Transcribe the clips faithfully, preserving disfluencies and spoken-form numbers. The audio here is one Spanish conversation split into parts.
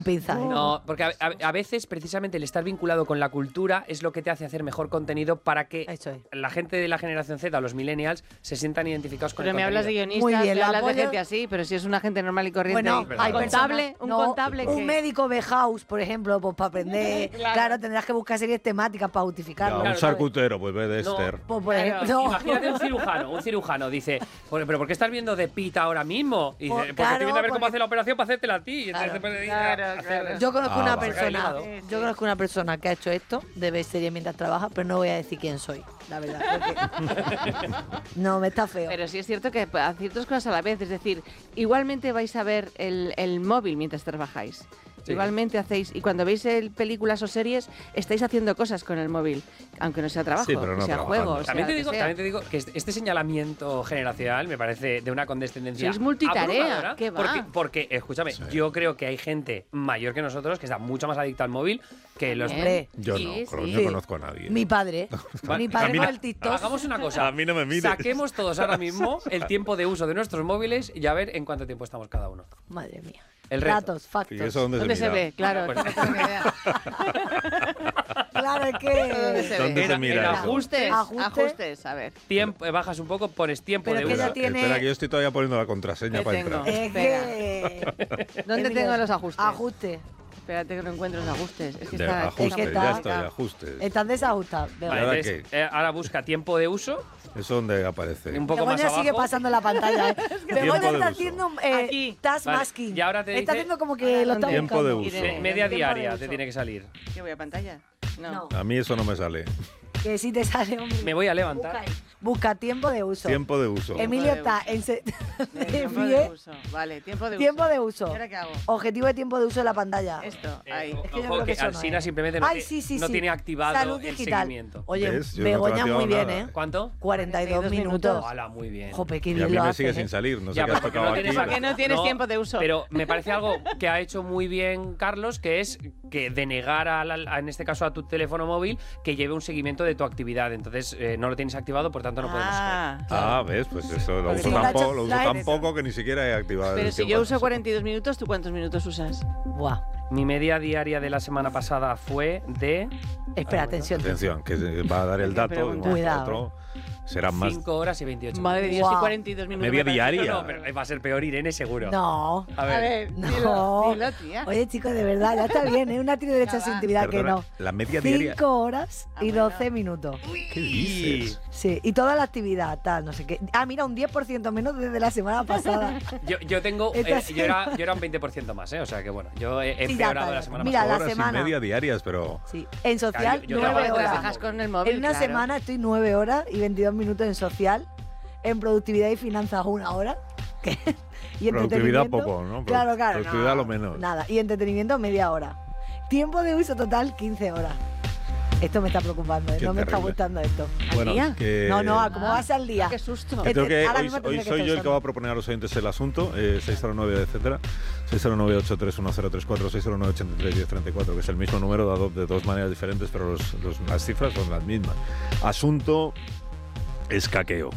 pinza, ¿eh? No, porque a, a, a veces precisamente el estar vinculado con la cultura es lo que te hace hacer mejor contenido para que la gente de la generación Z, los millennials, se sientan identificados con pero el me contenido. hablas de guionistas, Muy bien, me lo hablas de apoyo. gente así, pero si es una gente normal y corriente. Bueno, y- hay contable, personas- un no, contable un que... médico de house, por ejemplo, pues para aprender, claro. Claro. tendrás que buscar series temáticas para justificarlo. Ya, un Claro, charcutero, pues ve de No, Esther. Pues, por Claro. ejemplo, no. Imagínate un cirujano, un cirujano dice, "Bueno, pero ¿por qué estás viendo de Pita ahora mismo? Y dice, Por- porque claro, estoy viendo a ver cómo porque- hace la operación para hacértela a ti. Y entonces Claro. te puede ir a Claro, hacer- claro. Yo conozco Ah, una vale. persona, Sí, sí. yo conozco una persona que ha hecho esto, de ver series mientras trabaja, pero no voy a decir quién soy, la verdad. Porque no, me está feo. Pero sí es cierto que hacéis dos cosas a la vez, es decir, igualmente vais a ver el, el móvil mientras trabajáis. Sí. Igualmente hacéis, y cuando veis el, películas o series, estáis haciendo cosas con el móvil, aunque no sea trabajo, Sí, pero no sea trabajando. juegos. También te, sea digo, lo que sea. también te digo que este este señalamiento generacional me parece de una condescendencia. Sois multitarea, abrumadora, ¿qué va? Porque, porque, escúchame, Sí. yo creo que hay gente mayor que nosotros que está mucho más adicta al móvil que los. También. Yo Sí, no, sí. pero no Sí. conozco a nadie. Mi padre, mi padre Camina- con el TikTok. Hagamos una cosa. A mí no me mires. Saquemos todos ahora mismo el tiempo de uso de nuestros móviles y a ver en cuánto tiempo estamos cada uno. Madre mía. El reto. Datos, factos. ¿Y eso dónde, ¿Dónde se mira? ve? Claro, Pues- no tengo ni idea. Claro, es ¿Dónde que... se ¿Dónde ve? se En- mira en eso? ajustes, Ajuste. Ajustes, a ver. tiempo, eh, bajas un poco, pones tiempo Pero de que uso. ya tiene- Espera, que yo estoy todavía poniendo la contraseña ¿Qué para tengo? entrar. Es que... ¿Dónde Emilio, tengo los ajustes? Ajuste. Espérate que no encuentro los ajustes. Es que De está, ajustes, es que ya está- estoy, ajustes. Estás desajustado. Venga. Vale, ¿Ahora entonces, qué? eh, ahora busca tiempo de uso, ¿Eso dónde aparece? un poco más Begoña abajo. sigue pasando la pantalla. ¿eh? Begoña Tiempo de está uso. haciendo eh, Aquí. task Vale, masking. y ahora te Está dice- haciendo como que lo está Tiempo de buscando. uso. Me- media Tiempo diaria de te uso. tiene que salir. ¿Qué voy a pantalla? No. No. A mí eso no me sale. Que sí te sale un... Me voy a Busca, levantar. ahí. Busca tiempo de uso. Tiempo de uso. Emilio de está uso. en... se- Eh, de tiempo de pie. uso. Vale, tiempo de Tiempo uso. de uso. ¿Y ahora qué hago? Objetivo de tiempo de uso de la pantalla. Esto, Eh, ahí. o- Es que yo ojo creo que que eso no Alsina es. simplemente no, Ay, te- sí, sí, no sí. tiene activado Salud el digital. seguimiento. Oye, ¿Ves? Yo no he Begoña activado muy bien, nada. ¿eh? ¿Cuánto? cuarenta y dos minutos. Hola, muy bien. Jope, qué Y a bien mí lo me hace, sigue ¿eh? sin salir. No sé Ya, qué has porque tocado no tienes- aquí. Porque no tienes tiempo de uso. Pero me parece algo que ha hecho muy bien Carlos, que es que denegar, a la- a- en este caso, a tu teléfono móvil, que lleve un seguimiento de tu actividad. Entonces, eh, no lo tienes activado, por tanto, no podemos ver. Ah, Ah, ¿ves? Pues eso lo Porque uso si lo ha tan, hecho- poco, lo uso la- tan poco que ni siquiera he activado pero el si tiempo yo de uso uso. cuarenta y dos minutos, ¿tú cuántos minutos usas? Buah. Mi media diaria de la semana pasada fue de Espera, atención. Atención, que se va a dar el dato. Pero de un momento a cuidado. otro. Serán más. cinco horas y veintiocho Madre de minutos. Dios, y Wow. cuarenta y dos minutos. Media me parece- diaria. No, no, pero va a ser peor Irene, seguro. No. A A ver. ver, No. dilo, dilo, tía. Oye, chicos, de verdad, ya está bien, ¿eh? Una tiene derecho a Ya su va. intimidad que Perdona, no. la media diaria. Cinco horas Ah, y bueno. doce minutos. ¿Qué dices? Sí, y toda la actividad, tal, no sé qué. Ah, mira, un diez por ciento menos desde la semana pasada. Yo, yo tengo. Esta eh, sí. yo, era, yo era un veinte por ciento más, ¿eh? O sea que bueno, yo he Sí, ya empeorado está, la ya. semana Mira, pasada. la Horas semana. y media diarias, pero. Sí. En social, Claro, yo- yo nueve trabajo- horas. Trabajas con el móvil, En una claro. semana estoy nueve horas y veintidós minutos en social. En productividad y finanzas, una hora. ¿Qué? Y Productividad entretenimiento- poco, ¿no? Claro, claro. Productividad no, lo menos. Nada. Y entretenimiento, media hora. Tiempo de uso total, quince horas. Esto me está preocupando, ¿eh? Qué No me está terrible. gustando esto. Bueno, día? que. No, no, ¿a cómo Ah, vas al día? Qué susto. que tengo que- Ahora hoy mismo hoy tendría que soy estar yo el que usando. va a proponer a los oyentes el asunto, eh, seis cero nueve, etcétera, seis cero nueve ocho tres uno cero tres cuatro, seis cero nueve ochenta y tres diez treinta y cuatro, que es el mismo número dado de dos maneras diferentes, pero los- los- las cifras son las mismas. Asunto escaqueo.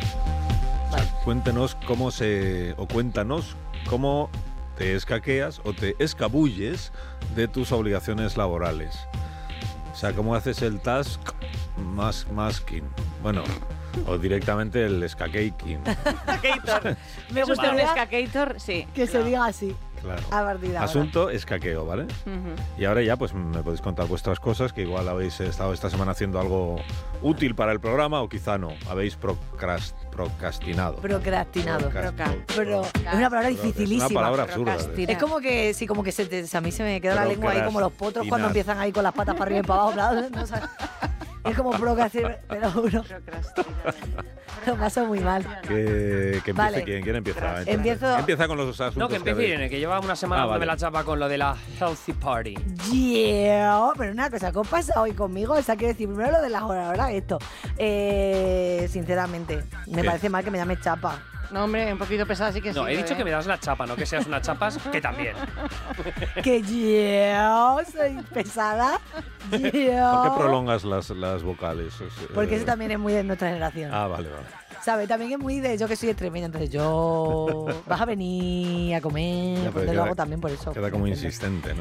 O sea, cuéntenos cómo se, o cuéntanos cómo te escaqueas o te escabulles de tus obligaciones laborales. O sea, cómo haces el task más masking. Bueno, o directamente el escaqueaking. Skater. Me ¿Es usted un gustaría skater? Sí. que se diga así. Claro. A partir de ahora. Asunto escaqueo, ¿vale? Ujú. Y ahora ya pues me podéis contar vuestras cosas, que igual habéis estado esta semana haciendo algo útil para el programa o quizá no. Habéis procrast- procrastinado. Procrastinado. Procrast- Proca- Pero es una palabra Pero dificilísima. Es una palabra absurda. Procrastina. Es como que, sí, como que se te- a mí se me queda la lengua ahí como los potros cuando Procrastinar. empiezan ahí con las patas para arriba y para abajo. bla, no sé. Es como procrastinar, pero uno Procrastina. lo paso muy mal. Que, que empiece Vale. quién, quién empieza. Entonces, Empiezo- Empieza con los asuntos. No, que empiece habéis- Irene, que lleva una semana Ah, dándome vale. la chapa con lo de la Healthy Party. Yeah, pero una cosa, ¿qué os pasa hoy conmigo? O sea, quiero decir, primero lo de las horas, ¿verdad? Esto. Eh, sinceramente, me ¿Qué? parece mal que me llame chapa. No, hombre, un poquito pesada sí que sí. No, he dicho ¿eh? que me das la chapa, no que seas una chapas, que también. Que yo soy pesada. Yo. ¿Por qué prolongas las, las vocales? O sea, Porque eh, eso también es muy de nuestra generación. Ah, vale, vale. ¿Sabes? También es muy de yo que soy extremeña, entonces yo. Vas a venir a comer. Ya, pero pues te lo queda- hago también por eso. Queda como insistente, ¿no?